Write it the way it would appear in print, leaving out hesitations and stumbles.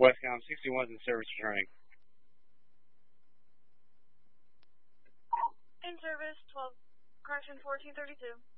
Westcom 61's in service returning. In service, 12, correction 1432.